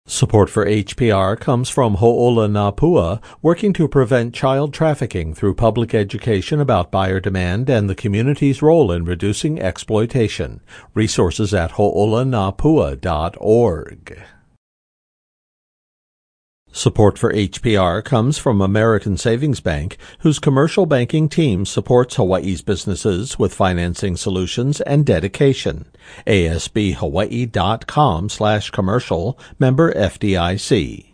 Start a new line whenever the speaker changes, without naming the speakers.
Support for HPR comes from Ho'olanapua, working to prevent child trafficking through public education about buyer demand and the community's role in reducing exploitation. Resources at ho'olanapua.org. Support for HPR comes from American Savings Bank, whose commercial banking team supports Hawaii's businesses with financing solutions and dedication. ASBHawaii.com/commercial, member FDIC.